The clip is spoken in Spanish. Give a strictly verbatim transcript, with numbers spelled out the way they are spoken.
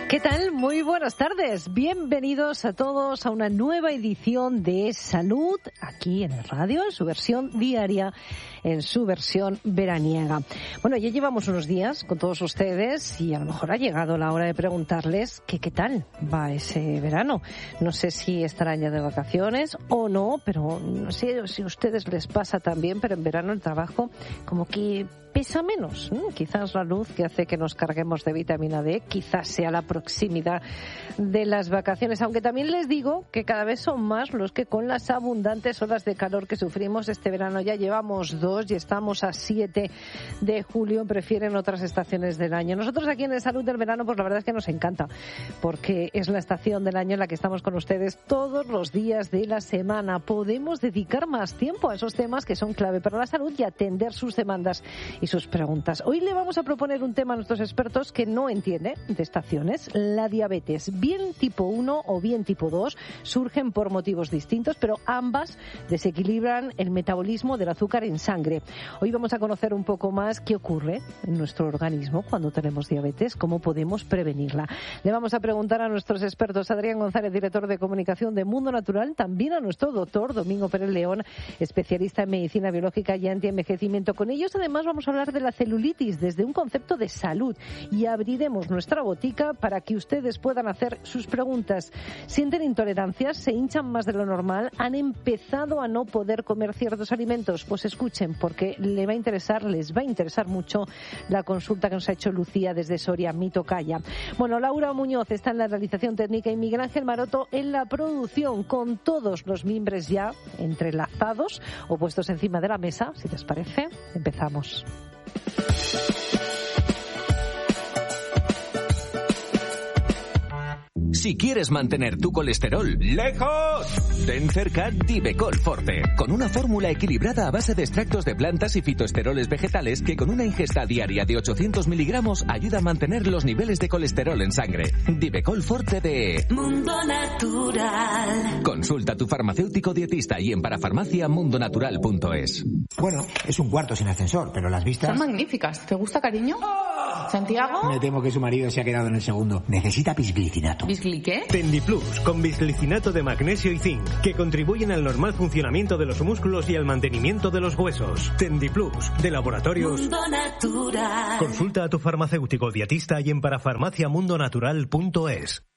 ¿Qué tal? Muy buenas tardes. Bienvenidos a todos a una nueva edición de Salud aquí en el radio, en su versión diaria, en su versión veraniega. Bueno, ya llevamos unos días con todos ustedes y a lo mejor ha llegado la hora de preguntarles que qué tal va ese verano. No sé si estarán ya de vacaciones o no, pero no sé si a ustedes les pasa también, pero en verano el trabajo como que pesa menos. ¿no? Quizás la luz que hace que nos carguemos de vitamina D, quizás sea la proximidad de las vacaciones, aunque también les digo que cada vez son más los que con las abundantes olas de calor que sufrimos este verano, ya llevamos dos y estamos a siete de julio, prefieren otras estaciones del año. Nosotros aquí en el Salud del Verano, pues la verdad es que nos encanta, porque es la estación del año en la que estamos con ustedes todos los días de la semana. Podemos dedicar más tiempo a esos temas que son clave para la salud y atender sus demandas y sus preguntas. Hoy le vamos a proponer un tema a nuestros expertos que no entiende de estaciones. La diabetes, bien tipo uno o bien tipo dos, surgen por motivos distintos, pero ambas desequilibran el metabolismo del azúcar en sangre. Hoy vamos a conocer un poco más qué ocurre en nuestro organismo cuando tenemos diabetes, cómo podemos prevenirla. Le vamos a preguntar a nuestros expertos, Adrián González, director de comunicación de Mundo Natural, también a nuestro doctor Domingo Pérez León, especialista en medicina biológica y antienvejecimiento. Con ellos además vamos a hablar de la celulitis desde un concepto de salud y abriremos nuestra botica para que ustedes puedan hacer sus preguntas. ¿Sienten intolerancias? ¿Se hinchan más de lo normal? ¿Han empezado a no poder comer ciertos alimentos? Pues escuchen, porque le va a interesar, les va a interesar mucho la consulta que nos ha hecho Lucía desde Soria, mi tocaya. Bueno, Laura Muñoz está en la realización técnica y Miguel Ángel Maroto en la producción, con todos los mimbres ya entrelazados o puestos encima de la mesa. Si les parece, empezamos. Si quieres mantener tu colesterol lejos, ten cerca Divecol Forte, con una fórmula equilibrada a base de extractos de plantas y fitoesteroles vegetales que con una ingesta diaria de ochocientos miligramos ayuda a mantener los niveles de colesterol en sangre. Divecol Forte de Mundo Natural. Consulta a tu farmacéutico dietista y en parafarmacia mundo natural punto es. Bueno, es un cuarto sin ascensor, pero las vistas... Son magníficas. ¿Te gusta, cariño? ¿Santiago? Me temo que su marido se ha quedado en el segundo. Necesita bisglicinato. ¿Bisgli qué? Tendiplus, con bisglicinato de magnesio y zinc, que contribuyen al normal funcionamiento de los músculos y al mantenimiento de los huesos. Tendiplus, de Laboratorios Mundo Natural. Consulta a tu farmacéutico dietista y en parafarmacia mundo natural punto es.